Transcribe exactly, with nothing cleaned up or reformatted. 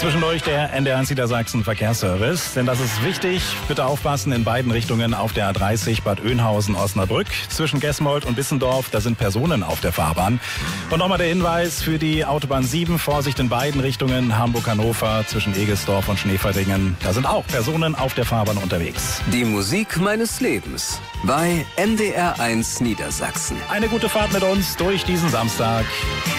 Zwischendurch der N D R eins Niedersachsen Verkehrsservice, denn das ist wichtig. Bitte aufpassen in beiden Richtungen auf der A dreißig Bad Oeynhausen-Osnabrück. Zwischen Gesmold und Bissendorf, da sind Personen auf der Fahrbahn. Und nochmal der Hinweis für die Autobahn sieben, Vorsicht in beiden Richtungen, Hamburg-Hannover zwischen Egesdorf und Schneeferdingen. Da sind auch Personen auf der Fahrbahn unterwegs. Die Musik meines Lebens bei N D R eins Niedersachsen. Eine gute Fahrt mit uns durch diesen Samstag.